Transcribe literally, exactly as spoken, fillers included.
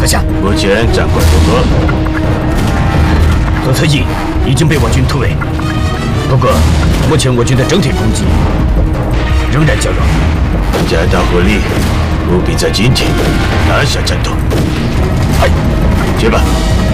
阁下， 目前战况如何？ 赫特营已经被我军突围，不过目前我军的整体攻击仍然较弱。 加大火力，务必在今天拿下战斗。 嗨， 去吧。